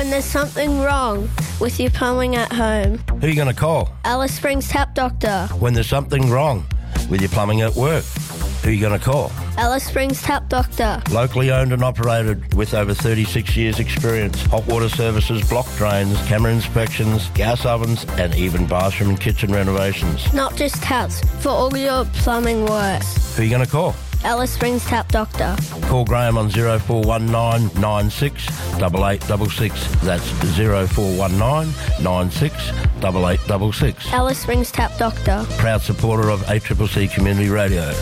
When there's something wrong with your plumbing at home, Who are you going to call? Alice Springs Tap Doctor. When there's something wrong with your plumbing at work, who are you going to call? Alice Springs Tap Doctor. Locally owned and operated with over 36 years experience. Hot water services, block drains, camera inspections, gas ovens and even bathroom and kitchen renovations. Not just taps, for all your plumbing works. Who are you going to call? Alice Springs Tap Doctor. Call Graham on 0419 96 8866. That's 0419 96 8866. Alice Springs Tap Doctor. Proud supporter of ACCC Community Radio.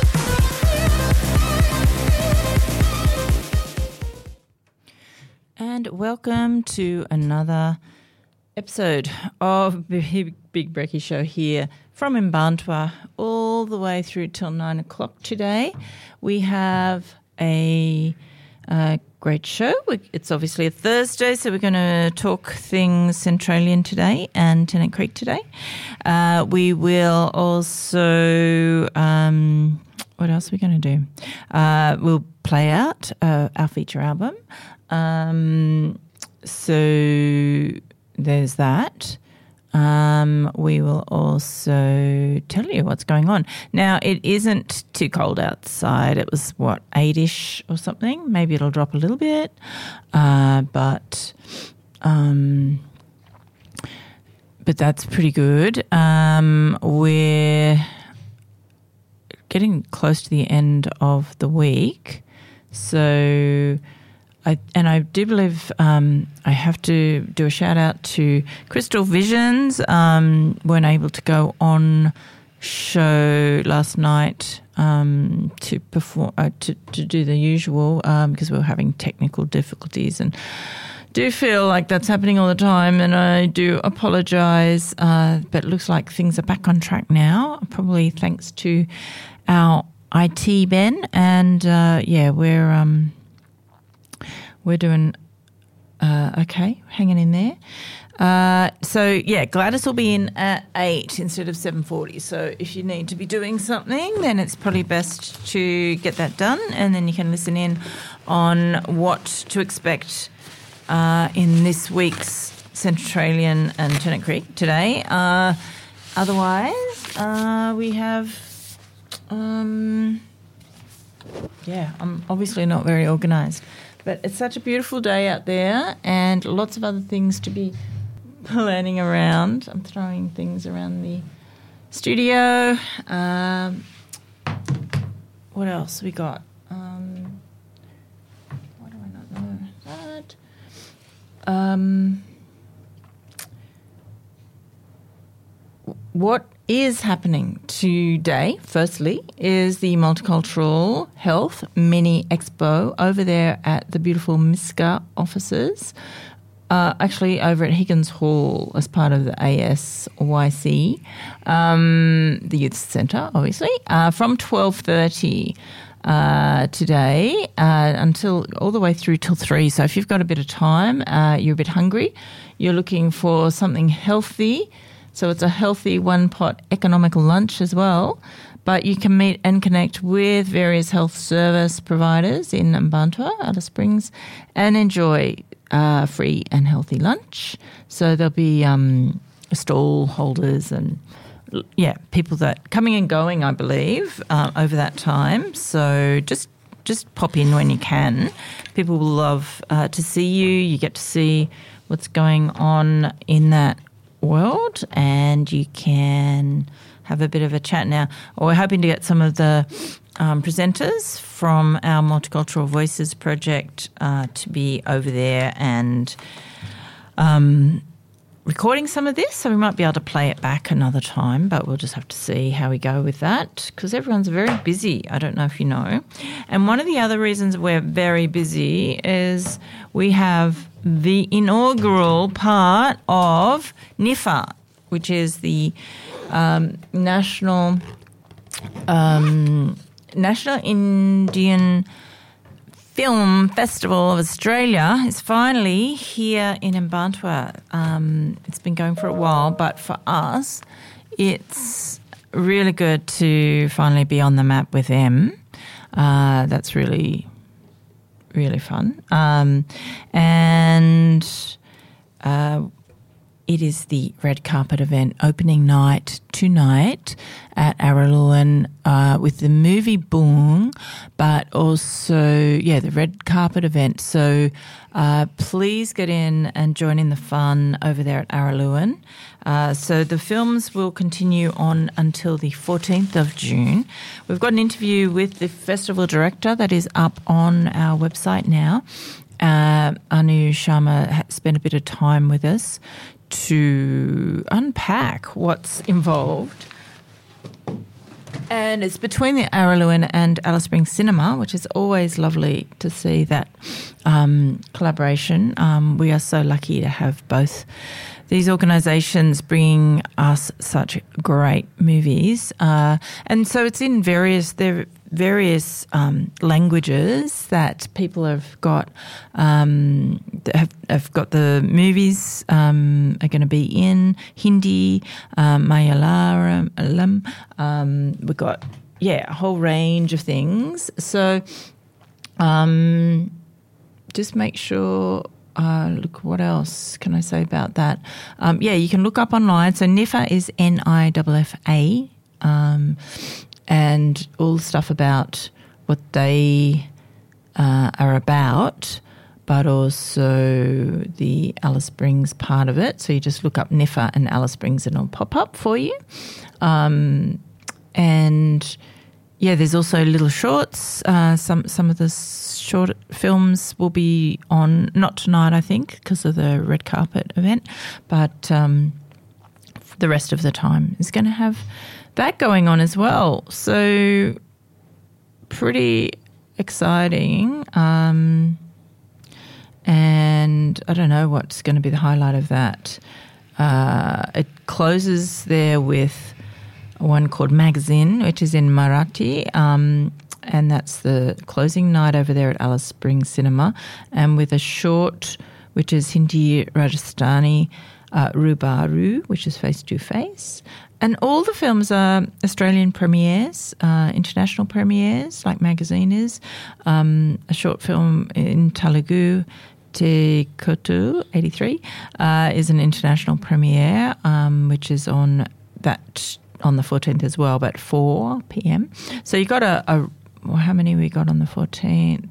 And welcome to another episode of the Big Brekkie Show here from Mbantua all the way through till 9 o'clock today. We have a great show. It's obviously a Thursday, so we're going to talk things Centralian today and Tennant Creek today. We will also, what else are we going to do? We'll play out our feature album. So there's that. We will also tell you what's going on. Now, it isn't too cold outside. It was, 8-ish or something. Maybe it'll drop a little bit. But that's pretty good. We're getting close to the end of the week. So I do believe I have to do a shout out to Crystal Visions. Weren't able to go on show last night to perform to do the usual because we were having technical difficulties, and do feel like that's happening all the time, and I do apologise. But it looks like things are back on track now, probably thanks to our IT Ben, and we're doing okay, hanging in there. Gladys will be in at 8 instead of 7:40. So if you need to be doing something, then it's probably best to get that done, and then you can listen in on what to expect in this week's Centralian and Tennant Creek today. Otherwise, we have... I'm obviously not very organised. But it's such a beautiful day out there and lots of other things to be planning around. I'm throwing things around the studio. What else we got? Why do I not know that? What is happening today, firstly, is the Multicultural Health Mini Expo over there at the beautiful MISCA offices, actually over at Higgins Hall as part of the ASYC, the Youth Centre, obviously, from 12:30 today until all the way through till 3. So if you've got a bit of time, you're a bit hungry, you're looking for something healthy. So it's a healthy one-pot economical lunch as well. But you can meet and connect with various health service providers in Mbantua, Alice Springs, and enjoy free and healthy lunch. So there'll be stall holders and, people that coming and going, I believe, over that time. So just pop in when you can. People will love to see you. You get to see what's going on in that world, and you can have a bit of a chat now. We're hoping to get some of the presenters from our Multicultural Voices project to be over there and recording some of this, so we might be able to play it back another time, but we'll just have to see how we go with that because everyone's very busy. I don't know if you know. And one of the other reasons we're very busy is we have the inaugural part of NIFA, which is the National Indian Film Festival of Australia is finally here in Mbantua. It's been going for a while, but for us, it's really good to finally be on the map with them. That's really, really fun. And it is the red carpet event opening night tonight at Araluen with the movie Boong, but also, the red carpet event. So please get in and join in the fun over there at Araluen. So the films will continue on until the 14th of June. We've got an interview with the festival director that is up on our website now. Anu Sharma spent a bit of time with us to unpack what's involved. And it's between the Araluen and Alice Springs Cinema, which is always lovely to see that collaboration. We are so lucky to have both these organisations bringing us such great movies. And so it's in various languages that people have got have got the movies are going to be in Hindi, Malayalam. We've got a whole range of things. So just make sure. Look, what else can I say about that? You can look up online. So NIFA is NIFFA, and all the stuff about what they are about, but also the Alice Springs part of it. So you just look up NIFA and Alice Springs and it'll pop up for you. There's also little shorts. Some of the short films will be on, not tonight, I think, because of the red carpet event, but the rest of the time is going to have that going on as well. So pretty exciting. And I don't know what's going to be the highlight of that. It closes there with one called Magazine, which is in Marathi, and that's the closing night over there at Alice Springs Cinema, and with a short, which is Hindi Rajasthani Rubaru, which is face to face. And all the films are Australian premieres, international premieres, like Magazine is. A short film in Telugu, Te Kotu 83, is an international premiere, which is on the 14th as well, but 4 p.m. So you got how many we got on the 14th?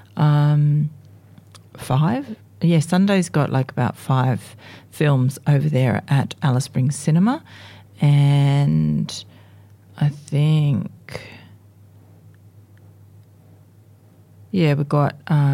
5? Yeah, Sunday's got like about 5 films over there at Alice Springs Cinema. And I think, we've got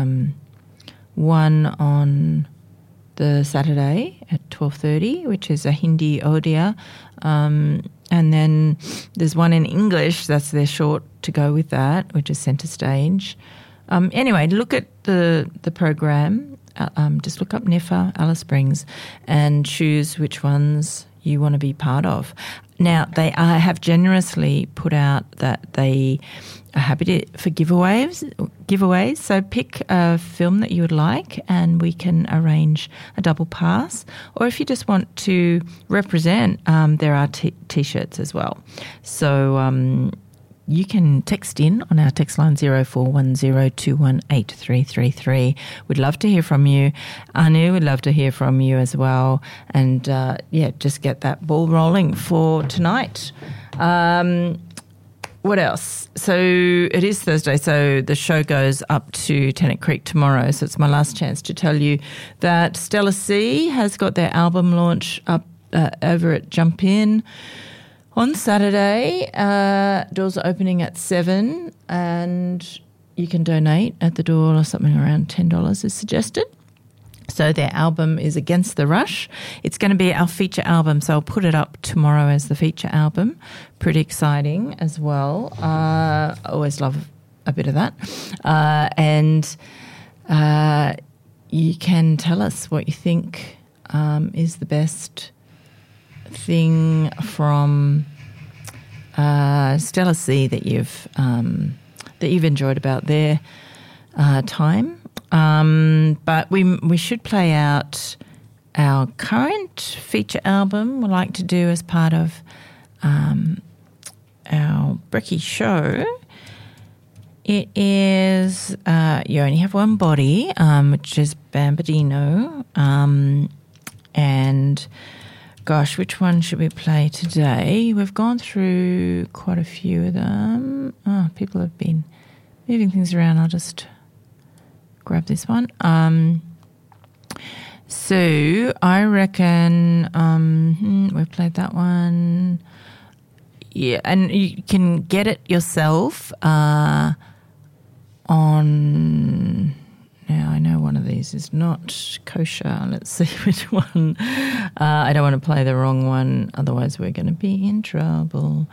one on the Saturday at 12:30, which is a Hindi Odia. And then there's one in English, that's their short to go with that, which is Centre Stage. Anyway, look at the program. Just look up NIFA, Alice Springs, and choose which ones you want to be part of. Now, they have generously put out that they are happy for giveaways. So pick a film that you would like and we can arrange a double pass. Or if you just want to represent, there are T-shirts as well. So you can text in on our text line 0410218333. We'd love to hear from you. Anu, we'd love to hear from you as well. And, just get that ball rolling for tonight. What else? So it is Thursday, so the show goes up to Tennant Creek tomorrow. So it's my last chance to tell you that Stella C has got their album launch up over at Jump In on Saturday. Doors are opening at 7 and you can donate at the door, or something around $10 is suggested. So their album is Against the Rush. It's going to be our feature album, so I'll put it up tomorrow as the feature album. Pretty exciting as well. I always love a bit of that. And you can tell us what you think is the best thing from Stella C that you've enjoyed about their time. But we should play out our current feature album we'd like to do as part of our Brekkie show. It is You Only Have One Body, which is Bambadino. And gosh, which one should we play today? We've gone through quite a few of them. Oh, people have been moving things around. I'll just grab this one. So I reckon we've played that one. Yeah, and you can get it yourself on... Now, I know one of these is not kosher. Let's see which one. I don't want to play the wrong one, otherwise we're going to be in trouble.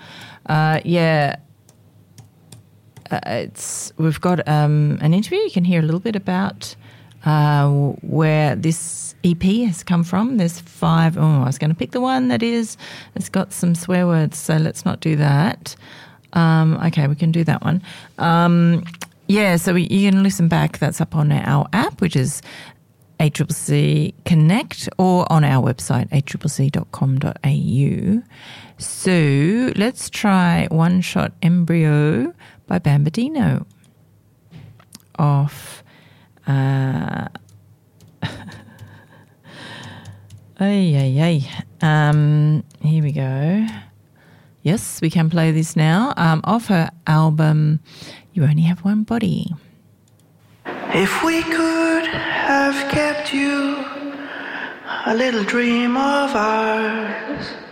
We've got an interview. You can hear a little bit about where this EP has come from. There's 5. I was going to pick the one it's got some swear words, so let's not do that. Okay, we can do that one. So you can listen back. That's up on our app, which is ACCC Connect, or on our website, accc.com.au. So let's try One Shot Embryo by Bambadino off... here we go. Yes, we can play this now. Off her album, You Only Have One Body. If we could have kept you, a little dream of ours,